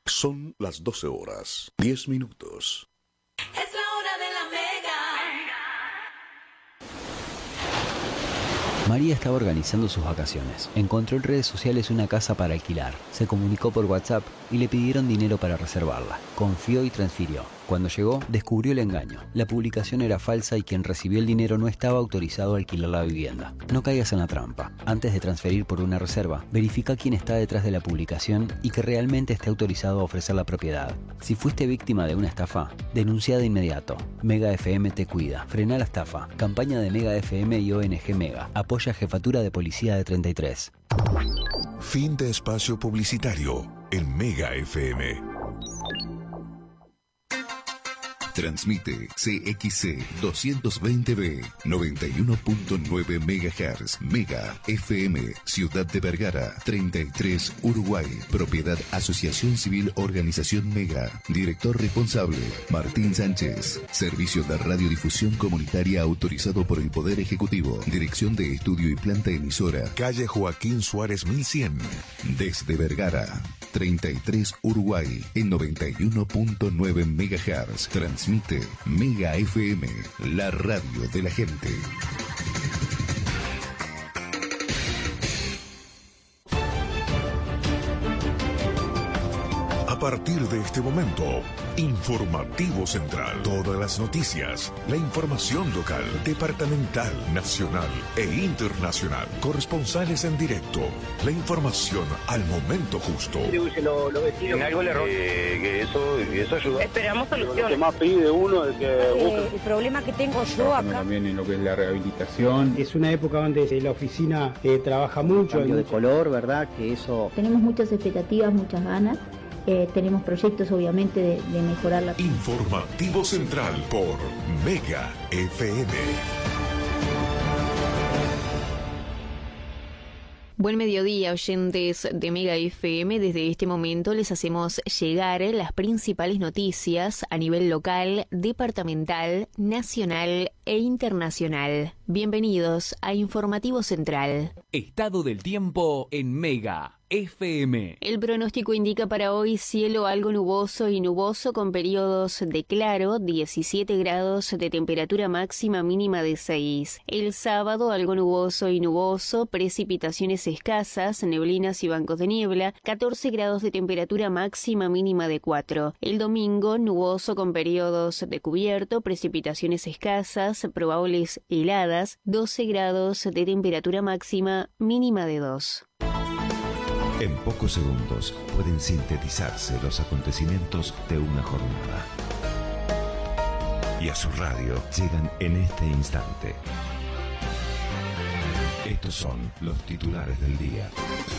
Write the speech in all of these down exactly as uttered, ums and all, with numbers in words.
Son las doce horas, diez minutos. Es la hora de la Mega. María estaba organizando sus vacaciones. Encontró en redes sociales una casa para alquilar. Se comunicó por WhatsApp y le pidieron dinero para reservarla. Confió y transfirió. Cuando llegó, descubrió el engaño. La publicación era falsa y quien recibió el dinero no estaba autorizado a alquilar la vivienda. No caigas en la trampa. Antes de transferir por una reserva, verifica quién está detrás de la publicación y que realmente esté autorizado a ofrecer la propiedad. Si fuiste víctima de una estafa, denuncia de inmediato. Mega F M te cuida. Frena la estafa. Campaña de Mega F M y O N G Mega. Apoya Jefatura de Policía de treinta y tres. Fin de espacio publicitario en Mega F M. Transmite C X C doscientos veinte B, noventa y uno punto nueve megahertz, Mega F M, Ciudad de Vergara, treinta y tres, Uruguay. Propiedad Asociación Civil Organización Mega. Director responsable, Martín Sánchez. Servicio de radiodifusión comunitaria autorizado por el Poder Ejecutivo. Dirección de Estudio y Planta Emisora. Calle Joaquín Suárez mil cien. Desde Vergara, treinta y tres, Uruguay, en noventa y uno punto nueve megahertz. Transmite Mega F M, la radio de la gente. A partir de este momento, Informativo Central. Todas las noticias, la información local, departamental, nacional e internacional. Corresponsales en directo. La información al momento justo. Lo, lo en algo le eh, que eso, eso ayuda. Esperamos soluciones. Lo que más pide uno es que eh, busque. El problema que tengo yo acá. También en lo que es la rehabilitación. Es una época donde la oficina eh, trabaja mucho. Cambio de color, ¿verdad? Que eso. Tenemos muchas expectativas, muchas ganas. Eh, tenemos proyectos obviamente de, de mejorar la... Informativo Central por Mega F M. Buen mediodía, oyentes de Mega F M. Desde este momento les hacemos llegar las principales noticias a nivel local, departamental, nacional e internacional. Bienvenidos a Informativo Central. Estado del tiempo en Mega F M. El pronóstico indica para hoy cielo algo nuboso y nuboso con periodos de claro, diecisiete grados de temperatura máxima, mínima de seis. El sábado algo nuboso y nuboso, precipitaciones escasas, neblinas y bancos de niebla, catorce grados de temperatura máxima, mínima de cuatro. El domingo nuboso con periodos de cubierto, precipitaciones escasas, probables heladas, doce grados de temperatura máxima, mínima de dos. En pocos segundos pueden sintetizarse los acontecimientos de una jornada. Y a su radio llegan en este instante. Estos son los titulares del día.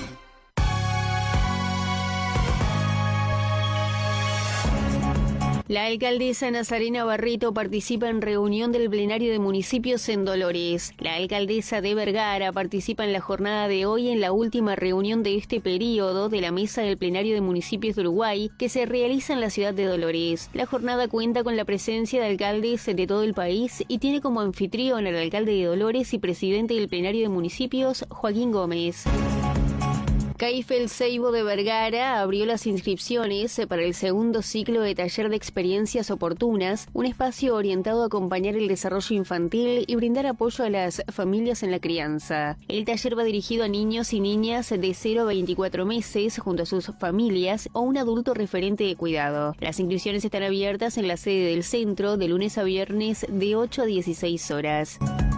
La alcaldesa Nazarena Barreto participa en reunión del plenario de municipios en Dolores. La alcaldesa de Vergara participa en la jornada de hoy en la última reunión de este periodo de la mesa del plenario de municipios de Uruguay que se realiza en la ciudad de Dolores. La jornada cuenta con la presencia de alcaldes de todo el país y tiene como anfitrión al alcalde de Dolores y presidente del plenario de municipios, Joaquín Gómez. CAIFE El Ceibo de Vergara abrió las inscripciones para el segundo ciclo de taller de experiencias oportunas, un espacio orientado a acompañar el desarrollo infantil y brindar apoyo a las familias en la crianza. El taller va dirigido a niños y niñas de cero a veinticuatro meses junto a sus familias o un adulto referente de cuidado. Las inscripciones están abiertas en la sede del centro de lunes a viernes de ocho a dieciséis horas.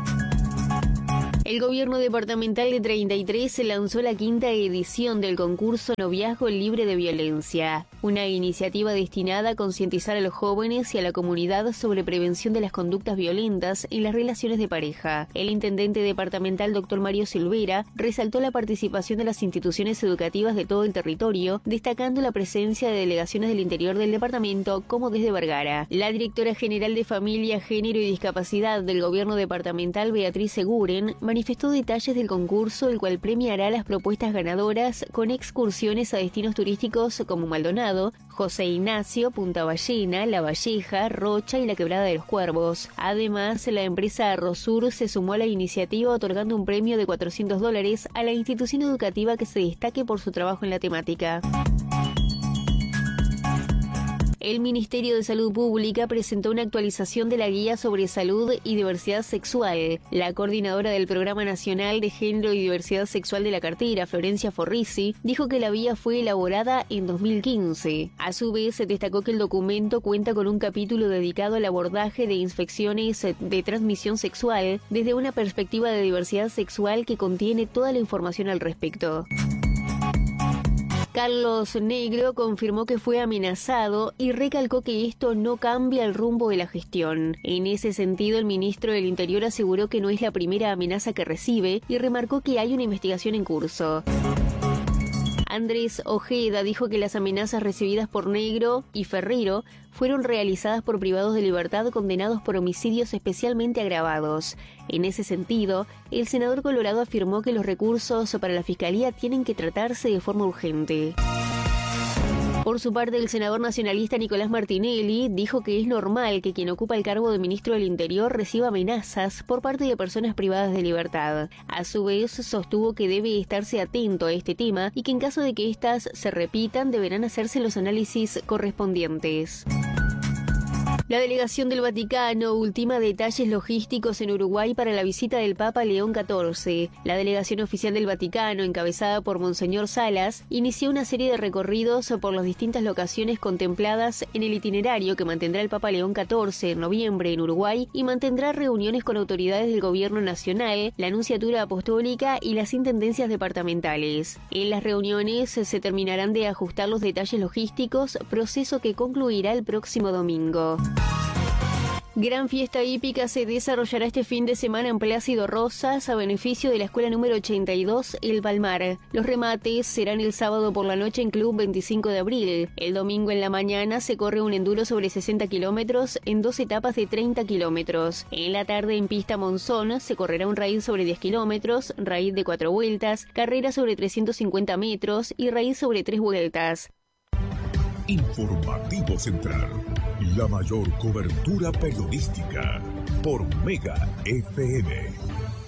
El gobierno departamental de treinta y tres lanzó la quinta edición del concurso Noviazgo Libre de Violencia, una iniciativa destinada a concientizar a los jóvenes y a la comunidad sobre prevención de las conductas violentas en las relaciones de pareja. El intendente departamental, doctor Mario Silvera, resaltó la participación de las instituciones educativas de todo el territorio, destacando la presencia de delegaciones del interior del departamento, como desde Vergara. La directora general de Familia, Género y Discapacidad del gobierno departamental, Beatriz Seguren, manifestó detalles del concurso, el cual premiará las propuestas ganadoras con excursiones a destinos turísticos como Maldonado, José Ignacio, Punta Ballena, La Valleja, Rocha y la Quebrada de los Cuervos. Además, la empresa Arrosur se sumó a la iniciativa otorgando un premio de cuatrocientos dólares a la institución educativa que se destaque por su trabajo en la temática. El Ministerio de Salud Pública presentó una actualización de la Guía sobre Salud y Diversidad Sexual. La coordinadora del Programa Nacional de Género y Diversidad Sexual de la cartera, Florencia Forrisi, dijo que la guía fue elaborada en dos mil quince. A su vez, se destacó que el documento cuenta con un capítulo dedicado al abordaje de infecciones de transmisión sexual desde una perspectiva de diversidad sexual que contiene toda la información al respecto. Carlos Negro confirmó que fue amenazado y recalcó que esto no cambia el rumbo de la gestión. En ese sentido, el ministro del Interior aseguró que no es la primera amenaza que recibe y remarcó que hay una investigación en curso. Andrés Ojeda dijo que las amenazas recibidas por Negro y Ferrero fueron realizadas por privados de libertad condenados por homicidios especialmente agravados. En ese sentido, el senador colorado afirmó que los recursos para la Fiscalía tienen que tratarse de forma urgente. Por su parte, el senador nacionalista Nicolás Martinelli dijo que es normal que quien ocupa el cargo de ministro del Interior reciba amenazas por parte de personas privadas de libertad. A su vez, sostuvo que debe estarse atento a este tema y que en caso de que éstas se repitan, deberán hacerse los análisis correspondientes. La delegación del Vaticano ultima detalles logísticos en Uruguay para la visita del Papa León catorce. La delegación oficial del Vaticano, encabezada por Monseñor Salas, inició una serie de recorridos por las distintas locaciones contempladas en el itinerario que mantendrá el Papa León catorce en noviembre en Uruguay y mantendrá reuniones con autoridades del Gobierno Nacional, la Nunciatura Apostólica y las intendencias departamentales. En las reuniones se terminarán de ajustar los detalles logísticos, proceso que concluirá el próximo domingo. Gran fiesta hípica se desarrollará este fin de semana en Plácido Rosas a beneficio de la escuela número ochenta y dos El Palmar. Los remates serán el sábado por la noche en Club veinticinco de abril. El domingo en la mañana se corre un enduro sobre sesenta kilómetros en dos etapas de treinta kilómetros. En la tarde en pista Monzón se correrá un raíz sobre diez kilómetros, raíz de cuatro vueltas, carrera sobre trescientos cincuenta metros y raíz sobre tres vueltas. Informativo Central, la mayor cobertura periodística por Mega F M.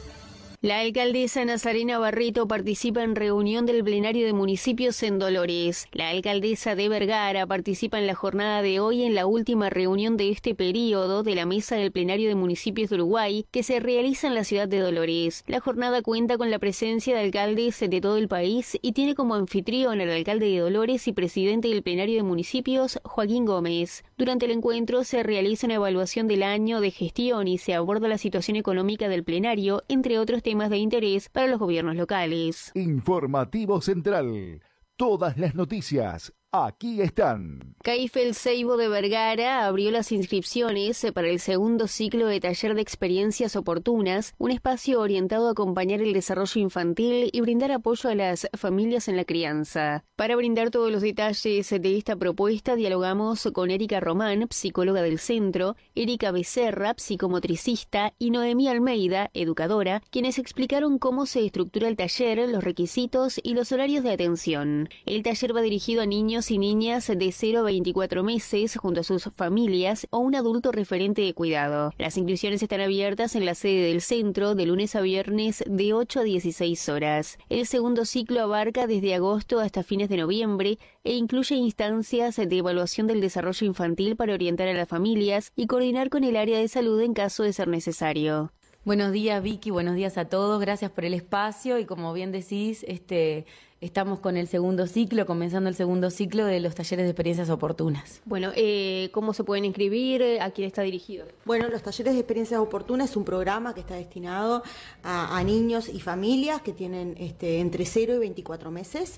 La alcaldesa Nazarena Barreto participa en reunión del plenario de municipios en Dolores. La alcaldesa de Vergara participa en la jornada de hoy en la última reunión de este periodo de la mesa del plenario de municipios de Uruguay que se realiza en la ciudad de Dolores. La jornada cuenta con la presencia de alcaldes de todo el país y tiene como anfitrión al alcalde de Dolores y presidente del plenario de municipios, Joaquín Gómez. Durante el encuentro se realiza una evaluación del año de gestión y se aborda la situación económica del plenario, entre otros temas de interés para los gobiernos locales. Informativo Central. Todas las noticias aquí están. CAIFEL Seibo de Vergara abrió las inscripciones para el segundo ciclo de taller de experiencias oportunas, un espacio orientado a acompañar el desarrollo infantil y brindar apoyo a las familias en la crianza. Para brindar todos los detalles de esta propuesta, dialogamos con Erika Román, psicóloga del centro, Erika Becerra, psicomotricista, y Noemí Almeida, educadora, quienes explicaron cómo se estructura el taller, los requisitos y los horarios de atención. El taller va dirigido a niños y niñas de cero a veinticuatro meses junto a sus familias o un adulto referente de cuidado. Las inscripciones están abiertas en la sede del centro de lunes a viernes de ocho a dieciséis horas. El segundo ciclo abarca desde agosto hasta fines de noviembre e incluye instancias de evaluación del desarrollo infantil para orientar a las familias y coordinar con el área de salud en caso de ser necesario. Buenos días, Vicky, buenos días a todos, gracias por el espacio y como bien decís, este, estamos con el segundo ciclo, comenzando el segundo ciclo de los talleres de experiencias oportunas. Bueno, eh, ¿cómo se pueden inscribir? ¿A quién está dirigido? Bueno, los talleres de experiencias oportunas es un programa que está destinado a, a niños y familias que tienen este, entre cero y veinticuatro meses.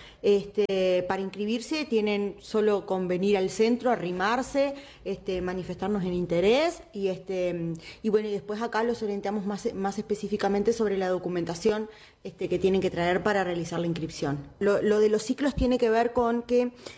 Este, para inscribirse tienen solo con venir al centro, arrimarse, este, manifestarnos el interés y, este, y bueno, y después acá los orientamos más, más específicamente sobre la documentación este, que tienen que traer para realizar la inscripción. Lo, lo de los ciclos tiene que ver con que